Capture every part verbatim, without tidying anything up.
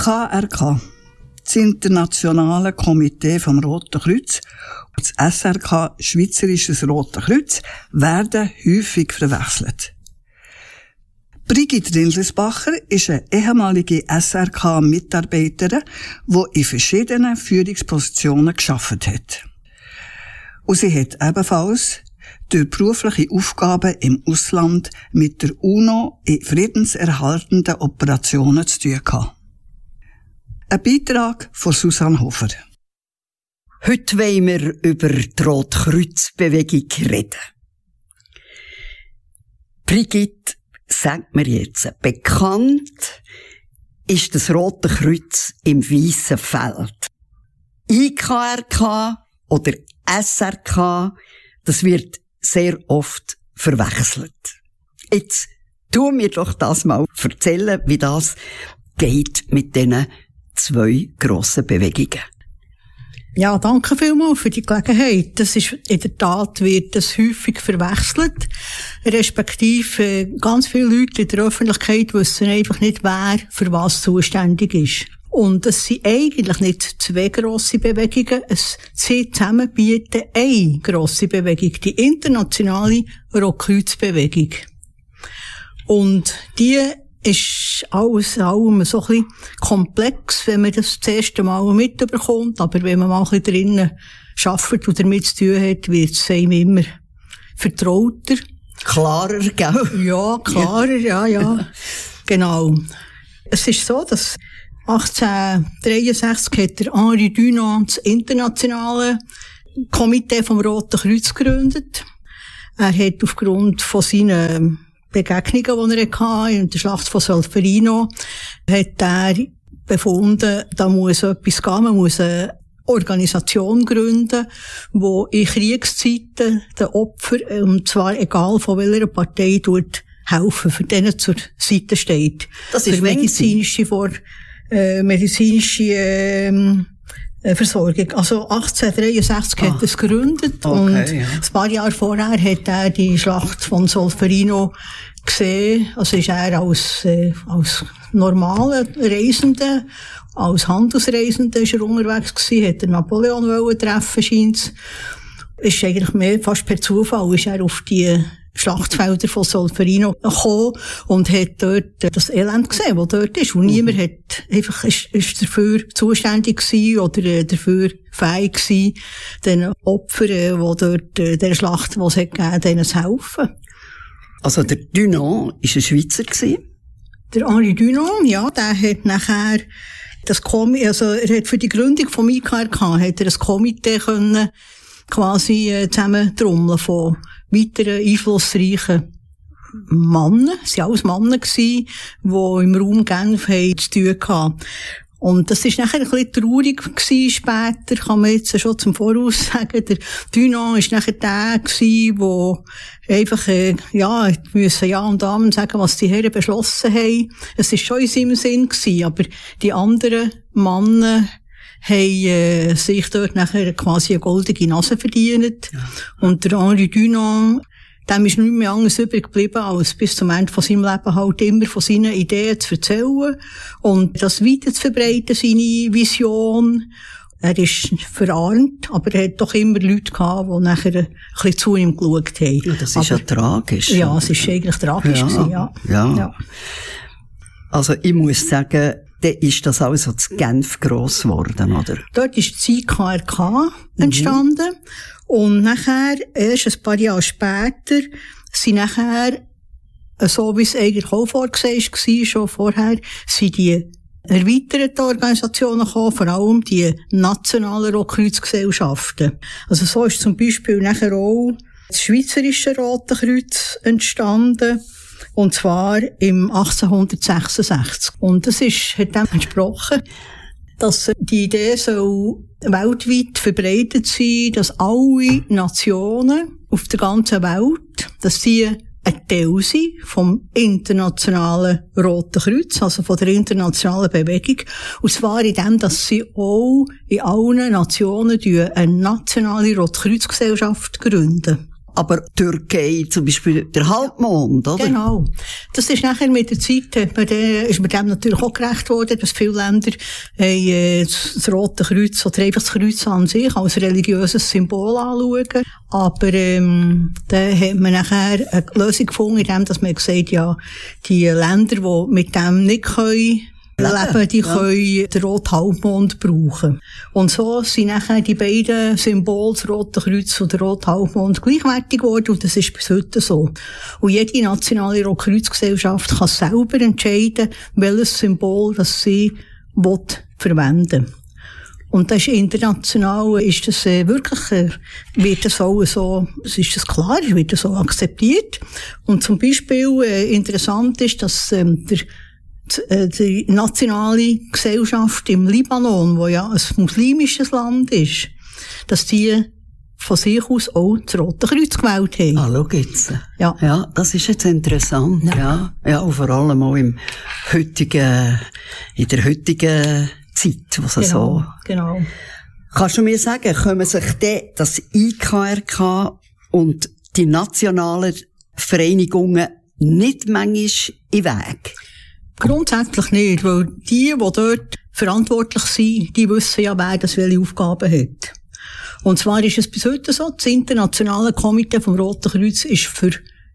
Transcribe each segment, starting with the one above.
K R K, das Internationale Komitee vom Roten Kreuz und das S R K, Schweizerisches Rote Kreuz, werden häufig verwechselt. Brigitte Rindlisbacher ist eine ehemalige S R K-Mitarbeiterin, die in verschiedenen Führungspositionen gearbeitet hat. Und sie hat ebenfalls durch berufliche Aufgaben im Ausland mit der UNO in friedenserhaltenden Operationen zu tun gehabt. Ein Beitrag von Susanne Hofer. Heute wollen wir über die Rotkreuzbewegung reden. Brigitte, sag mir jetzt, bekannt ist das Rote Kreuz im Weissen Feld. I K R K oder S R K, das wird sehr oft verwechselt. Jetzt tu mir doch das mal erzählen, wie das geht mit diesen zwei grossen Bewegungen. Ja, danke vielmals für die Gelegenheit. Das ist, in der Tat wird das häufig verwechselt. Respektive, ganz viele Leute in der Öffentlichkeit wissen einfach nicht, wer für was zuständig ist. Und es sind eigentlich nicht zwei grosse Bewegungen, es sie zusammen bieten eine grosse Bewegung, die internationale Rotkreuzbewegung. Und die ist alles allem so ein bisschen komplex, wenn man das das erste Mal mitbekommt, aber wenn man mal ein bisschen drinnen arbeitet und damit zu tun hat, wird es einem immer vertrauter. Klarer, gell? Ja, klarer, ja, ja. Genau. Es ist so, dass achtzehnhundertdreiundsechzig hat der Henri Dunant das internationale Komitee vom Roten Kreuz gegründet. Er hat aufgrund von seinen Begegnungen, die er hatte, in der Schlacht von Solferino, hat er befunden, da muss etwas gehen, man muss eine Organisation gründen, die in Kriegszeiten den Opfern, und zwar egal von welcher Partei, dort helfen, für denen zur Seite steht. Das ist für medizinische Vor äh, medizinische ähm, Versorgung. Also achtzehnhundertdreiundsechzig ah. hat er es gegründet, okay, und ja. ein paar Jahre vorher hat er die Schlacht von Solferino gesehen. Also ist er als, äh, als normaler Reisender, als Handelsreisender ist er unterwegs gewesen, hat er Napoleon wollen treffen, scheint's. Ist eigentlich mehr, fast per Zufall, ist er auf die Schlachtfelder von Solferino gekommen und hat dort das Elend gesehen, das dort ist. Und niemand hat einfach, ist, ist dafür zuständig gewesen oder dafür fähig gewesen, den Opfern, die dort, der Schlacht, die es hat gegeben, denen zu helfen. Also der Dunant war ein Schweizer gewesen? Der Henri Dunant, ja, der hat nachher das Komitee, also er hat für die Gründung vom I K R K, hat er ein Komitee können quasi äh, zusammentrommeln von weiteren einflussreichen Männern. Es waren alles Männer gewesen, die im Raum Genf haben zu tun hatten. Und das ist nachher ein bisschen traurig gewesen später, kann man jetzt schon zum Voraus sagen. Der Dunant ist nachher der gewesen, wo einfach, äh, ja, müssen Ja und Amen sagen, was die Herren beschlossen haben. Es ist schon in seinem Sinn gewesen, aber die anderen Männer haben äh, sich dort nachher quasi eine goldige Nase verdient. Ja. Und der Henri Dunant, dem ist nicht mehr anders übrig geblieben, als bis zum Ende von seinem Leben halt immer von seinen Ideen zu erzählen und das weiter zu verbreiten, seine Vision. Er ist verarmt, aber er hat doch immer Leute gehabt, die nachher ein bisschen zu ihm geschaut haben. Ja, das ist aber, ja tragisch. Ja, es ist eigentlich tragisch ja, gewesen, ja. ja. ja. Also ich muss sagen, dann ist das also zu Genf gross geworden, oder? Dort ist das I K R K entstanden. Mhm. Und nachher, erst ein paar Jahre später, sind nachher, so wie es eigentlich auch vorgesehen war, schon vorher, sind die erweiterten Organisationen gekommen, vor allem die nationalen Rotkreuzgesellschaften. Also so ist zum Beispiel nachher auch das Schweizerische Rote Kreuz entstanden. Und zwar im achtzehnhundertsechsundsechzig. Und das ist, hat dem entsprochen, dass die Idee soll weltweit verbreitet sein, dass alle Nationen auf der ganzen Welt, dass sie ein Teil sind vom internationalen Roten Kreuz, also von der internationalen Bewegung. Und zwar in dem, dass sie auch in allen Nationen eine nationale Rotkreuzgesellschaft gründen. aber Türkei, zum Beispiel der Halbmond, oder? Genau. Das ist nachher mit der Zeit, bei der, ist mir dem natürlich auch gerecht worden, dass viele Länder haben, äh, das Rote Kreuz oder einfach das Kreuz an sich als religiöses Symbol anschauen. Aber, ähm, da hat man nachher eine Lösung gefunden, indem dass man gesagt, ja, die Länder, die mit dem nicht können, Leben, die ja. können den roten Halbmond brauchen. Und so sind nachher die beiden Symbole, das Rote Kreuz und der rote Halbmond, gleichwertig geworden. Und das ist bis heute so. Und jede nationale Rotkreuzgesellschaft kann selber entscheiden, welches Symbol das sie will verwenden. Und das ist international, ist das äh, wirklich, äh, wird das auch so, ist das klar, wird das so akzeptiert. Und zum Beispiel äh, interessant ist, dass ähm, der die nationale Gesellschaft im Libanon, wo ja ein muslimisches Land ist, dass die von sich aus auch das Rote Kreuz gewählt haben. Ah, schau jetzt. Ja. Ja, das ist jetzt interessant, ja. Ja, ja, und vor allem auch im heutigen, in der heutigen Zeit, was genau, so. Genau. Kannst du mir sagen, kommen sich denn das I K R K und die nationalen Vereinigungen nicht manchmal in Weg? Grundsätzlich nicht, weil die, die dort verantwortlich sind, die wissen ja, wer das welche Aufgaben hat. Und zwar ist es bis heute so, das internationale Komitee vom Roten Kreuz ist für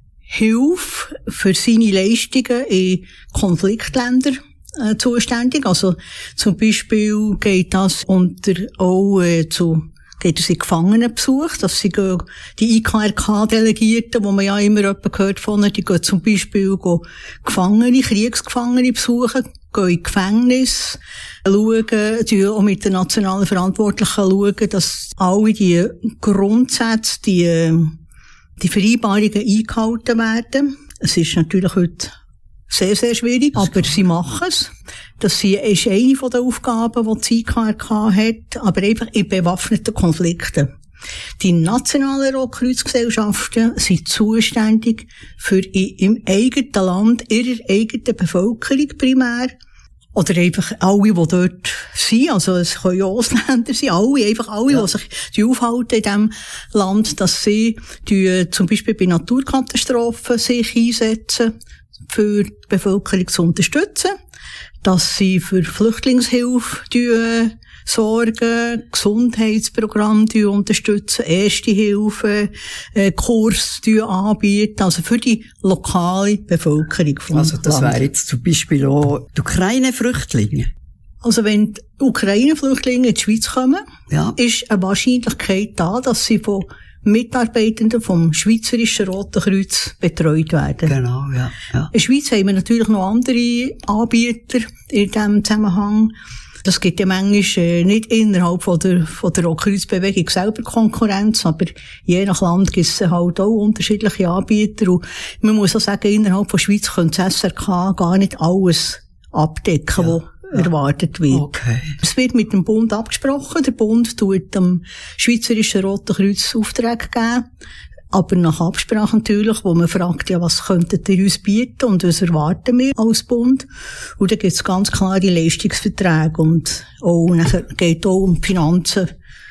Hilfe, für seine Leistungen in Konfliktländern äh, zuständig. Also zum Beispiel geht das unter auch äh, zu geht es in Gefangenenbesuch, dass sie gehen, die I K R K-Delegierten, wo man ja immer jemanden gehört von, die gehen zum Beispiel gehen Gefangene, Kriegsgefangene besuchen, gehen in Gefängnis, schauen, die auch mit den nationalen Verantwortlichen schauen, dass alle die Grundsätze, die, die Vereinbarungen eingehalten werden. Es ist natürlich heute sehr, sehr schwierig, aber sie machen es. Das ist eine von den Aufgaben, die das I K R K hat, aber einfach in bewaffneten Konflikten. Die nationalen Rotkreuzgesellschaften sind zuständig für im eigenen Land, ihrer eigenen Bevölkerung primär, oder einfach alle, die dort sind, also es können ja Ausländer sein, alle, einfach alle, ja. die sich die aufhalten in diesem Land, dass sie die, zum Beispiel bei Naturkatastrophen sich einsetzen, für die Bevölkerung zu unterstützen, dass sie für Flüchtlingshilfe äh, sorgen, Gesundheitsprogramme unterstützen, Erste Hilfe, äh, Kurs anbieten, also für die lokale Bevölkerung vom Also das Land. wäre jetzt zum Beispiel auch die Ukraine-Flüchtlinge. Also wenn die Ukraine-Flüchtlinge in die Schweiz kommen, ja. ist eine Wahrscheinlichkeit da, dass sie von Mitarbeitenden vom Schweizerischen Roten Kreuz betreut werden. Genau, ja, ja. In der Schweiz haben wir natürlich noch andere Anbieter in diesem Zusammenhang. Das gibt ja manchmal äh, nicht innerhalb von der, von der Rotkreuzbewegung selber Konkurrenz, aber je nach Land gibt es halt auch unterschiedliche Anbieter. Und man muss auch sagen, innerhalb von der Schweiz könnte das S R K gar nicht alles abdecken, ja. wo Ja. erwartet wird. Okay. Es wird mit dem Bund abgesprochen. Der Bund tut dem Schweizerischen Roten Kreuz Aufträge geben. Aber nach Absprache natürlich, wo man fragt, ja, was könntet ihr uns bieten und was erwarten wir als Bund? Und da gibt es ganz klare Leistungsverträge und auch nachher geht auch um die Finanzen.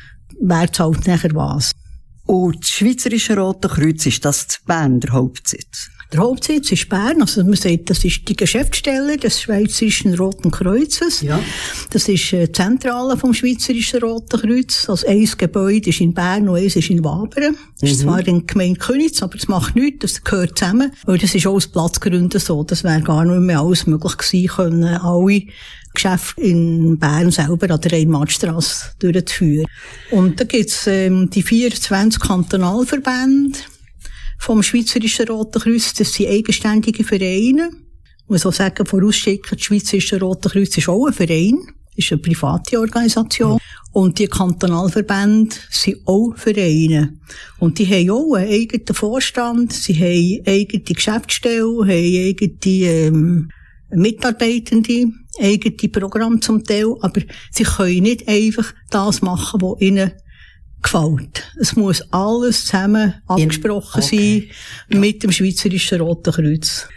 Wer zahlt nachher was? Und das Schweizerische Rote Kreuz, ist das zu Bern der Hauptsitz? Der Hauptsitz ist Bern, also man sagt, das ist die Geschäftsstelle des Schweizerischen Roten Kreuzes. Ja. Das ist die Zentrale vom Schweizerischen Roten Kreuz. Also ein Gebäude ist in Bern und eins ist in Wabern. Das ist mhm. zwar in der Gemeinde Köniz, aber das macht nichts, das gehört zusammen. Weil das ist auch aus Platzgründen so, das wäre gar nicht mehr alles möglich gewesen, können alle Geschäfte in Bern selber an der Rhein-Matt-Strasse durchzuführen. Und da gibt's ähm, die vierundzwanzig Kantonalverbände vom Schweizerischen Roten Kreuz, das sind eigenständige Vereine. Ich muss auch sagen, vorausschicken, das Schweizerische Rote Kreuz ist auch ein Verein, ist eine private Organisation. Und die Kantonalverbände sind auch Vereine. Und die haben auch einen eigenen Vorstand, sie haben eigene Geschäftsstellen, haben eigene ähm, Mitarbeitende, eigene Programme zum Teil, aber sie können nicht einfach das machen, was ihnen gefällt. Es muss alles zusammen abgesprochen okay. sein mit dem Schweizerischen Roten Kreuz.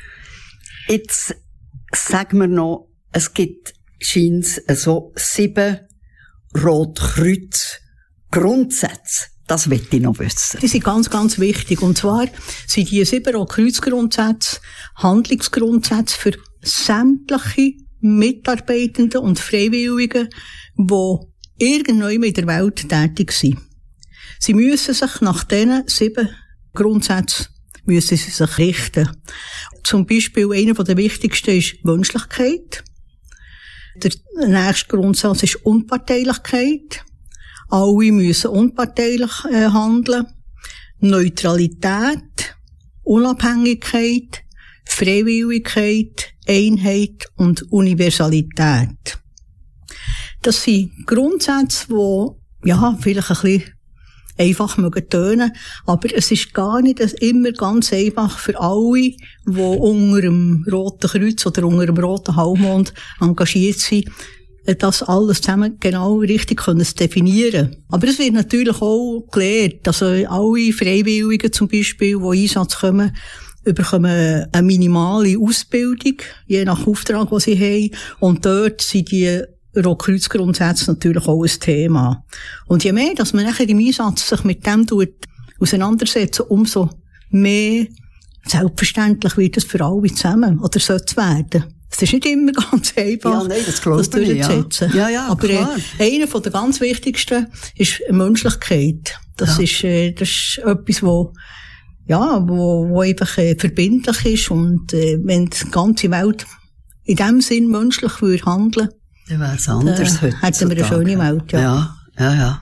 Jetzt sagen wir noch, es gibt scheint so sieben Rotkreuz Grundsätze. Das möchte ich noch wissen. Die sind ganz, ganz wichtig. Und zwar sind die sieben Rotkreuz-Grundsätze Handlungsgrundsätze für sämtliche Mitarbeitenden und Freiwilligen, die irgendwann in der Welt tätig sind. Sie müssen sich nach diesen sieben Grundsätzen müssen sie sich richten. Zum Beispiel einer der wichtigsten ist Menschlichkeit. Der nächste Grundsatz ist Unparteilichkeit. Alle müssen unparteilich äh, handeln. Neutralität, Unabhängigkeit, Freiwilligkeit, Einheit und Universalität. Das sind Grundsätze, die, ja, vielleicht ein bisschen einfach mögen tönen, aber es ist gar nicht immer ganz einfach für alle, die unter dem Roten Kreuz oder unter dem Roten Halbmond engagiert sind, das alles zusammen genau richtig können zu definieren. Aber es wird natürlich auch gelehrt, also alle Freiwilligen zum Beispiel, die Einsatz kommen, bekommen eine minimale Ausbildung, je nach Auftrag, den sie haben. Und dort sind die Rotkreuz-Grundsätze natürlich auch ein Thema. Und je mehr, dass man nachher im Einsatz sich mit dem auseinandersetzt, umso mehr selbstverständlich wird es für alle zusammen oder sollte es werden. Es ist nicht immer ganz einfach, ja, nein, das, das durchzusetzen. Ja. Ja, ja, aber klar. Äh, einer der ganz wichtigsten ist Menschlichkeit. Das, ja. ist, äh, das ist etwas, wo, ja, wo, wo einfach äh, verbindlich ist. Und äh, wenn die ganze Welt in dem Sinn menschlich würde handeln, dann wäre es anders äh, heute. Hätten wir eine schöne Welt, ja. Ja, ja, ja.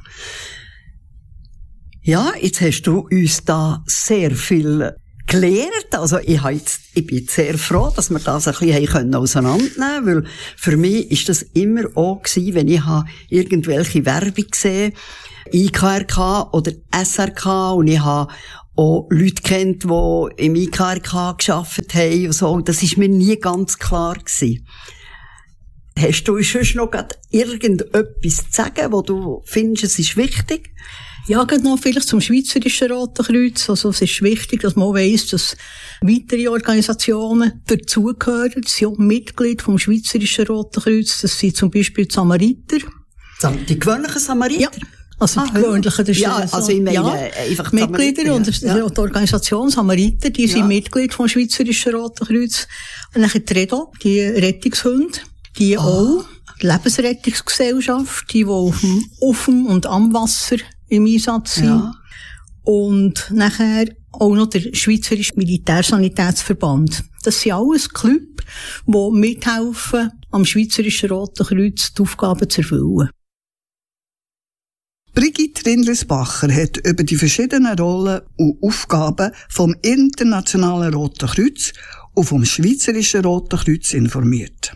Ja, jetzt hast du uns da sehr viel gelernt. Also ich, jetzt, ich bin jetzt sehr froh, dass wir das ein bisschen auseinandernehmen können, weil für mich ist das immer auch gewesen, wenn ich irgendwelche Werbung gesehen, I K R K oder S R K, und ich habe auch Leute kennt, die im I K R K gearbeitet haben und so. Das ist mir nie ganz klar gewesen. Hast du uns sonst noch irgendetwas zu sagen, wo du findest, es ist wichtig? Ja, gerade noch vielleicht zum Schweizerischen Roten Kreuz. Also, es ist wichtig, dass man weiss, dass weitere Organisationen dazugehören. Sie sind auch Mitglied vom Schweizerischen Roten Kreuz. Das sind zum Beispiel die Samariter. Die gewöhnlichen Samariter? Ja. Also, die ah, gewöhnlichen, das ja, ist so, also ich meine, ja, einfach Mitglieder und ja. Die Organisation Samariter, die ja. sind Mitglied vom Schweizerischen Roten Kreuz. Und dann die Redo, die Rettungshunde, die oh. auch, die Lebensrettungsgesellschaft, die, die auf dem, auf dem und am Wasser im Einsatz sind. Ja. Und nachher auch noch der Schweizerische Militärsanitätsverband. Das sind alles Club, die mithelfen, am Schweizerischen Roten Kreuz die Aufgaben zu erfüllen. Brigitte Rindlisbacher hat über die verschiedenen Rollen und Aufgaben vom Internationalen Roten Kreuz und vom Schweizerischen Roten Kreuz informiert.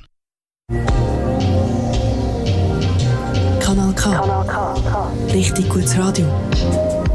Kanal K. Kanal K. Richtig gutes Radio.